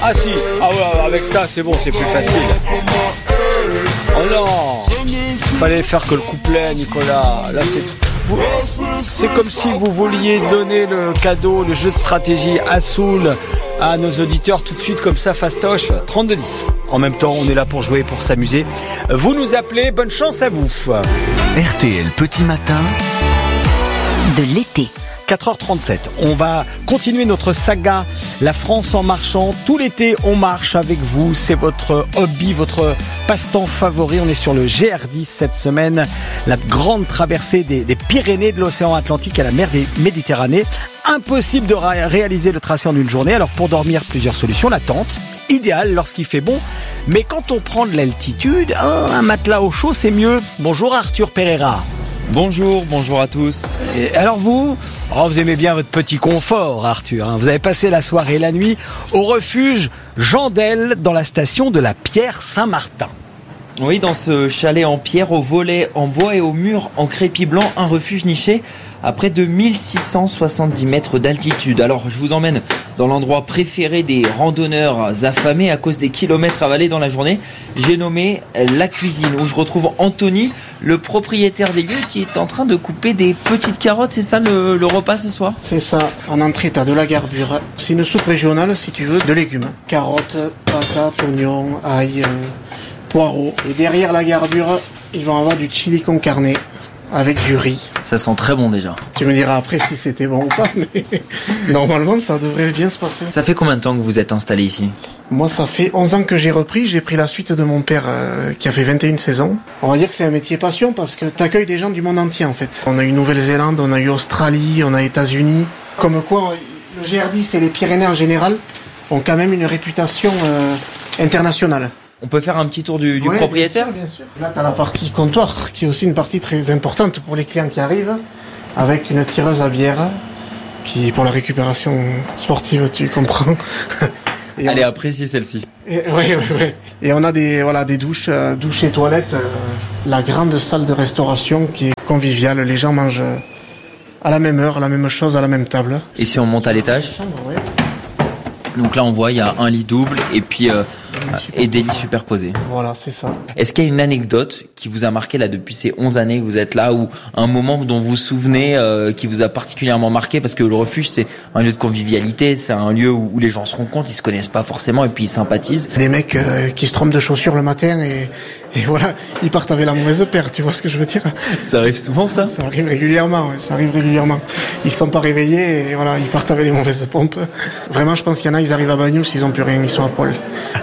Ah si, avec ça c'est bon, c'est plus facile. Oh non, fallait faire que le couplet, Nicolas. Là c'est comme si vous vouliez donner le cadeau, le jeu de stratégie Assoul à nos auditeurs tout de suite comme ça, fastoche. 32-10. En même temps, on est là pour jouer, pour s'amuser. Vous nous appelez, bonne chance à vous. RTL Petit Matin de l'été. 4h37, on va continuer notre saga La France en marchant. Tout l'été, on marche avec vous. C'est votre hobby, votre passe-temps favori. On est sur le GR10 cette semaine. La grande traversée des Pyrénées, de l'océan Atlantique à la mer des Méditerranée. Impossible de réaliser le tracé en une journée. Alors pour dormir, plusieurs solutions. La tente, idéale lorsqu'il fait bon. Mais quand on prend de l'altitude, un matelas au chaud, c'est mieux. Bonjour Arthur Pereira. Bonjour à tous. Et alors vous aimez bien votre petit confort, Arthur. Vous avez passé la soirée et la nuit au refuge Jandel dans la station de la Pierre Saint-Martin. Oui, dans ce chalet en pierre, au volet en bois et au mur en crépi blanc, un refuge niché à près de 1670 mètres d'altitude. Alors, je vous emmène dans l'endroit préféré des randonneurs affamés à cause des kilomètres avalés dans la journée. J'ai nommé la cuisine, où je retrouve Anthony, le propriétaire des lieux, qui est en train de couper des petites carottes. C'est ça le repas ce soir ? C'est ça. En entrée, t'as de la garbure. C'est une soupe régionale, si tu veux, de légumes. Carottes, patates, oignons, ail, poireaux. Et derrière la garbure, ils vont avoir du chili con carne avec du riz. Ça sent très bon déjà. Tu me diras après si c'était bon ou pas, mais normalement ça devrait bien se passer. Ça fait combien de temps que vous êtes installé ici ? Moi ça fait 11 ans que j'ai repris, j'ai pris la suite de mon père qui a fait 21 saisons. On va dire que c'est un métier passion parce que t'accueilles des gens du monde entier en fait. On a eu Nouvelle-Zélande, on a eu Australie, on a États-Unis. Comme quoi le GR10 et les Pyrénées en général ont quand même une réputation internationale. On peut faire un petit tour du propriétaire ? Bien sûr. Là, tu as la partie comptoir, qui est aussi une partie très importante pour les clients qui arrivent, avec une tireuse à bière, qui pour la récupération sportive, tu comprends. Elle est appréciée celle-ci. Oui. Et on a des douches et toilettes. La grande salle de restauration qui est conviviale. Les gens mangent à la même heure, la même chose, à la même table. Et si on monte à l'étage ? Oui. Donc là, on voit, il y a un lit double et puis et des lits superposés. Voilà, c'est ça. Est-ce qu'il y a une anecdote qui vous a marqué là depuis ces 11 années que vous êtes là, ou un moment dont vous vous souvenez qui vous a particulièrement marqué ? Parce que le refuge, c'est un lieu de convivialité, c'est un lieu où les gens se rencontrent, ils se connaissent pas forcément et puis ils sympathisent. Des mecs qui se trompent de chaussures le matin et voilà, ils partent avec la mauvaise paire, tu vois ce que je veux dire ? Ça arrive souvent ça ? Ça arrive régulièrement, ouais, ça arrive régulièrement. Ils sont pas réveillés et voilà, ils partent avec les mauvaises pompes. Vraiment, je pense qu'il y en a, ils arrivent à Bagnous, ils ont plus rien, ils sont à poil.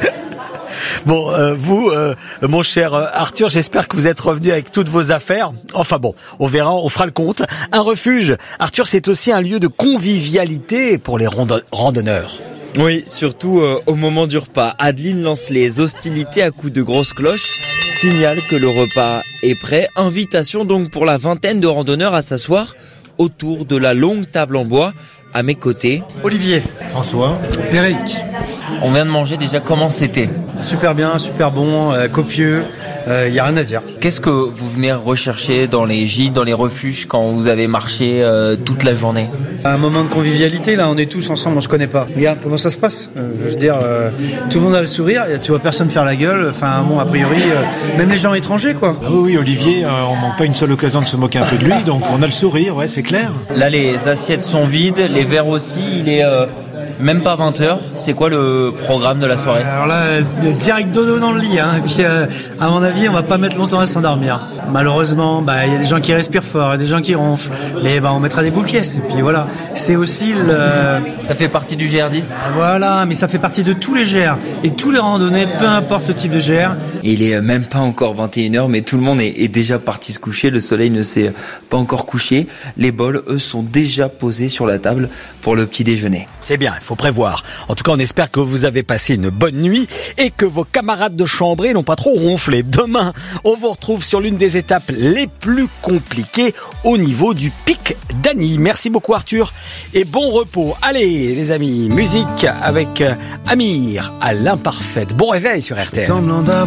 Bon, vous, mon cher Arthur, j'espère que vous êtes revenu avec toutes vos affaires. Enfin bon, on verra, on fera le compte. Un refuge, Arthur, c'est aussi un lieu de convivialité pour les randonneurs. Oui, surtout au moment du repas. Adeline lance les hostilités à coups de grosses cloches, signale que le repas est prêt. Invitation donc pour la vingtaine de randonneurs à s'asseoir autour de la longue table en bois. À mes côtés, Olivier, François, Eric. On vient de manger déjà, comment c'était ? Super bien, super bon, copieux, y a rien à dire. Qu'est-ce que vous venez rechercher dans les gîtes, dans les refuges quand vous avez marché toute la journée ? Un moment de convivialité, là, on est tous ensemble, on se connaît pas. Regarde comment ça se passe. Je veux dire, tout le monde a le sourire, tu vois personne faire la gueule. Enfin bon, a priori, même les gens étrangers, quoi. Ah oui, Olivier, on manque pas une seule occasion de se moquer un peu de lui, donc on a le sourire, ouais, c'est clair. Là, les assiettes sont vides, les verres aussi, il est même pas 20h. C'est quoi le programme de la soirée ? Alors là, direct dodo dans le lit, hein. Et puis, à mon avis, on va pas mettre longtemps à s'endormir. Malheureusement, il y a des gens qui respirent fort, il y a des gens qui ronflent. Mais on mettra des boules caisses. Et puis voilà, c'est aussi Ça fait partie du GR10 ? Voilà, mais ça fait partie de tous les GR. Et tous les randonnées, peu importe le type de GR. Et il est même pas encore 21h, mais tout le monde est déjà parti se coucher. Le soleil ne s'est pas encore couché. Les bols, eux, sont déjà posés sur la table pour le petit déjeuner. C'est bien, il faut prévoir. En tout cas, on espère que vous avez passé une bonne nuit et que vos camarades de chambrée n'ont pas trop ronflé. Demain, on vous retrouve sur l'une des étapes les plus compliquées au niveau du pic d'Annie. Merci beaucoup Arthur et bon repos. Allez les amis, musique avec Amir à l'imparfaite. Bon réveil sur RTL.